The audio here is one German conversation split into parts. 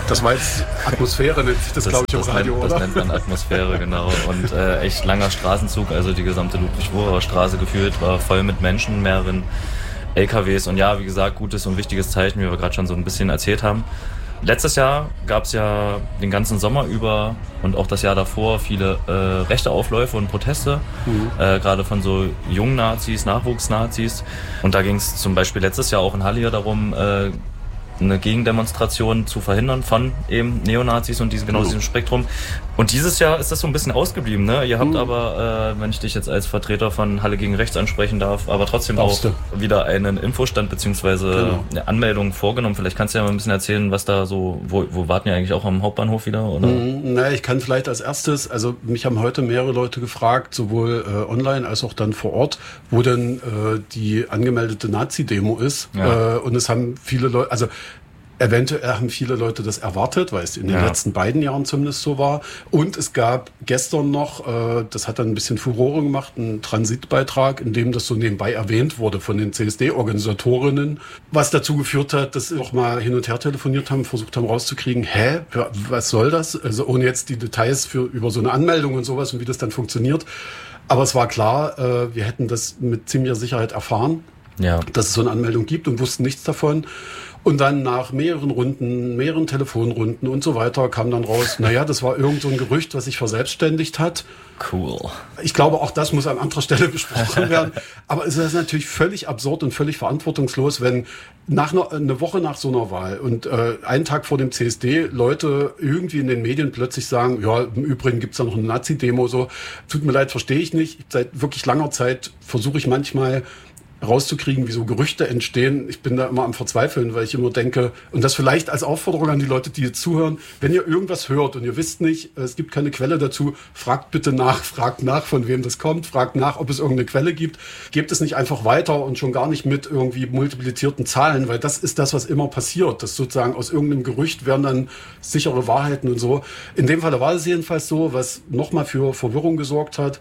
Das war jetzt Atmosphäre, nennt sich das glaube ich, im Radio, oder? Das nennt man Atmosphäre, genau. Und echt langer Straßenzug, also die gesamte Ludwig-Wucherer Straße gefühlt war voll mit Menschen, mehreren LKWs. Und ja, wie gesagt, gutes und wichtiges Zeichen, wie wir gerade schon so ein bisschen erzählt haben. Letztes Jahr gab es ja den ganzen Sommer über und auch das Jahr davor viele rechte Aufläufe und Proteste, gerade von so jungen Nazis, Nachwuchsnazis. Und da ging es zum Beispiel letztes Jahr auch in Halle darum, eine Gegendemonstration zu verhindern von eben Neonazis und diesem Spektrum. Und dieses Jahr ist das so ein bisschen ausgeblieben, ne? Ihr habt aber, wenn ich dich jetzt als Vertreter von Halle gegen Rechts ansprechen darf, aber trotzdem auch wieder einen Infostand beziehungsweise eine Anmeldung vorgenommen. Vielleicht kannst du ja mal ein bisschen erzählen, was da so, wo warten ja eigentlich auch am Hauptbahnhof wieder, oder? Na, ich kann vielleicht als erstes, also mich haben heute mehrere Leute gefragt, sowohl online als auch dann vor Ort, wo denn die angemeldete Nazi-Demo ist. Ja. Und es haben viele Leute, also eventuell haben viele Leute das erwartet, weil es in den letzten beiden Jahren zumindest so war. Und es gab gestern noch, das hat dann ein bisschen Furore gemacht, einen Transitbeitrag, in dem das so nebenbei erwähnt wurde von den CSD-Organisatorinnen, was dazu geführt hat, dass sie auch mal hin und her telefoniert haben, versucht haben rauszukriegen, was soll das? Also ohne jetzt die Details über so eine Anmeldung und sowas und wie das dann funktioniert. Aber es war klar, wir hätten das mit ziemlicher Sicherheit erfahren, dass es so eine Anmeldung gibt und wussten nichts davon. Und dann nach mehreren Runden, mehreren Telefonrunden und so weiter kam dann raus, das war irgend so ein Gerücht, was sich verselbstständigt hat. Cool. Ich glaube, auch das muss an anderer Stelle besprochen werden. Aber es ist natürlich völlig absurd und völlig verantwortungslos, wenn eine Woche nach so einer Wahl und einen Tag vor dem CSD Leute irgendwie in den Medien plötzlich sagen, im Übrigen gibt's da noch eine Nazi-Demo, so. Tut mir leid, verstehe ich nicht. Seit wirklich langer Zeit versuche ich manchmal rauszukriegen, wie so Gerüchte entstehen. Ich bin da immer am Verzweifeln, weil ich immer denke, und das vielleicht als Aufforderung an die Leute, die jetzt zuhören, wenn ihr irgendwas hört und ihr wisst nicht, es gibt keine Quelle dazu, fragt bitte nach, fragt nach, von wem das kommt, fragt nach, ob es irgendeine Quelle gibt. Gebt es nicht einfach weiter und schon gar nicht mit irgendwie multiplizierten Zahlen, weil das ist das, was immer passiert. Das sozusagen aus irgendeinem Gerücht werden dann sichere Wahrheiten und so. In dem Fall war es jedenfalls so, was nochmal für Verwirrung gesorgt hat.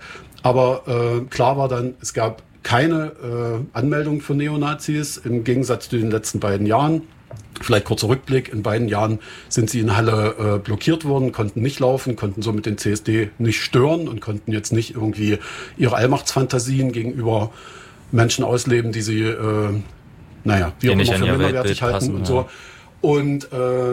Aber klar war dann, es gab keine Anmeldung für Neonazis, im Gegensatz zu den letzten beiden Jahren. Vielleicht kurzer Rückblick, in beiden Jahren sind sie in Halle blockiert worden, konnten nicht laufen, konnten somit den CSD nicht stören und konnten jetzt nicht irgendwie ihre Allmachtsfantasien gegenüber Menschen ausleben, die sie, wie auch immer für minderwertig halten und so. Und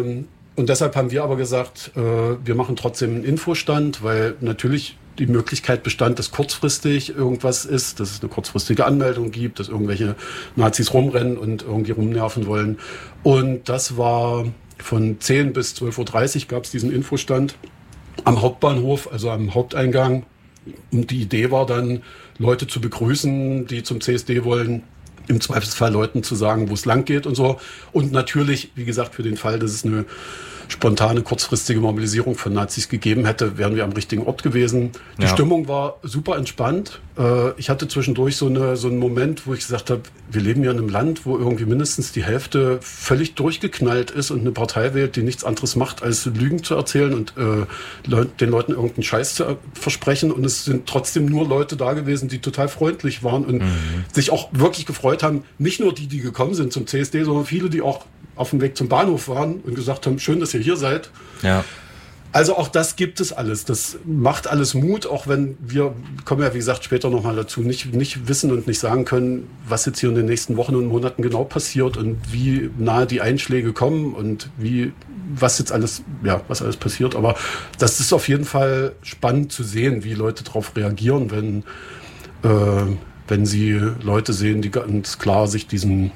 deshalb haben wir aber gesagt, wir machen trotzdem einen Infostand, weil natürlich die Möglichkeit bestand, dass kurzfristig irgendwas ist, dass es eine kurzfristige Anmeldung gibt, dass irgendwelche Nazis rumrennen und irgendwie rumnerven wollen. Und das war von 10 bis 12.30 Uhr gab es diesen Infostand am Hauptbahnhof, also am Haupteingang. Und die Idee war dann, Leute zu begrüßen, die zum CSD wollen, im Zweifelsfall Leuten zu sagen, wo es lang geht und so. Und natürlich, wie gesagt, für den Fall, dass es eine spontane, kurzfristige Mobilisierung von Nazis gegeben hätte, wären wir am richtigen Ort gewesen. Die Stimmung war super entspannt. Ich hatte zwischendurch so einen Moment, wo ich gesagt habe, wir leben ja in einem Land, wo irgendwie mindestens die Hälfte völlig durchgeknallt ist und eine Partei wählt, die nichts anderes macht, als Lügen zu erzählen und den Leuten irgendeinen Scheiß zu versprechen. Und es sind trotzdem nur Leute da gewesen, die total freundlich waren und sich auch wirklich gefreut haben. Nicht nur die gekommen sind zum CSD, sondern viele, die auch auf dem Weg zum Bahnhof waren und gesagt haben, schön, dass ihr hier seid. Ja. Also auch das gibt es alles. Das macht alles Mut, auch wenn wir, kommen ja wie gesagt später nochmal dazu, nicht wissen und nicht sagen können, was jetzt hier in den nächsten Wochen und Monaten genau passiert und wie nahe die Einschläge kommen und was alles passiert. Aber das ist auf jeden Fall spannend zu sehen, wie Leute darauf reagieren, wenn sie Leute sehen, die ganz klar sich diesem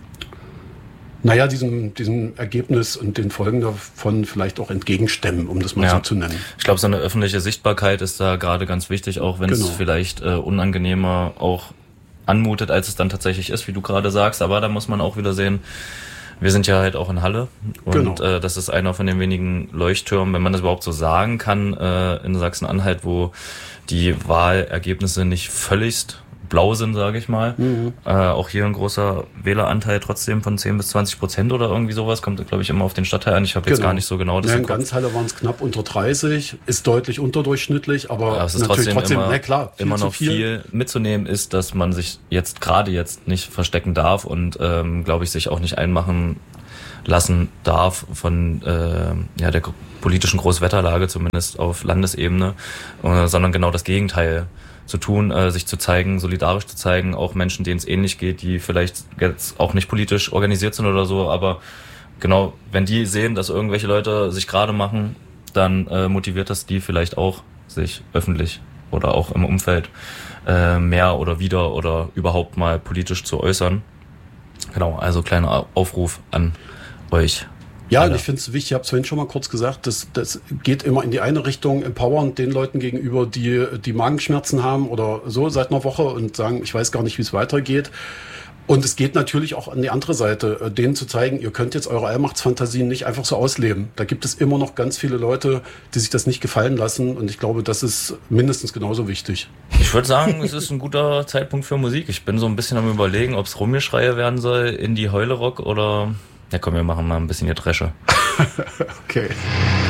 Ergebnis und den Folgen davon vielleicht auch entgegenstemmen, um das mal so zu nennen. Ich glaube, so eine öffentliche Sichtbarkeit ist da gerade ganz wichtig, auch wenn es vielleicht unangenehmer auch anmutet, als es dann tatsächlich ist, wie du gerade sagst. Aber da muss man auch wieder sehen, wir sind ja halt auch in Halle und das ist einer von den wenigen Leuchttürmen, wenn man das überhaupt so sagen kann, in Sachsen-Anhalt, wo die Wahlergebnisse nicht völligst blau sind, sage ich mal. Auch hier ein großer Wähleranteil trotzdem von 10-20% oder irgendwie sowas. Kommt, glaube ich, immer auf den Stadtteil an. Ich habe jetzt gar nicht so genau das. In ganz Halle waren es knapp unter 30. Ist deutlich unterdurchschnittlich, aber es ist trotzdem immer noch viel mitzunehmen ist, dass man sich gerade jetzt nicht verstecken darf und, glaube ich, sich auch nicht einmachen lassen darf von der politischen Großwetterlage, zumindest auf Landesebene, sondern genau das Gegenteil zu tun, sich zu zeigen, solidarisch zu zeigen, auch Menschen, denen es ähnlich geht, die vielleicht jetzt auch nicht politisch organisiert sind oder so, aber genau, wenn die sehen, dass irgendwelche Leute sich gerade machen, dann motiviert das die vielleicht auch, sich öffentlich oder auch im Umfeld mehr oder wieder oder überhaupt mal politisch zu äußern. Genau, also kleiner Aufruf an euch. Ja, und ich finde es wichtig, ich habe es vorhin schon mal kurz gesagt, das geht immer in die eine Richtung, empowern den Leuten gegenüber, die Magenschmerzen haben oder so seit einer Woche und sagen, ich weiß gar nicht, wie es weitergeht. Und es geht natürlich auch an die andere Seite, denen zu zeigen, ihr könnt jetzt eure Allmachtsfantasien nicht einfach so ausleben. Da gibt es immer noch ganz viele Leute, die sich das nicht gefallen lassen. Und ich glaube, das ist mindestens genauso wichtig. Ich würde sagen, es ist ein guter Zeitpunkt für Musik. Ich bin so ein bisschen am Überlegen, ob es Rumgeschreie werden soll, Indie-Heule-Rock oder... Ja komm, wir machen mal ein bisschen Getresche. Okay.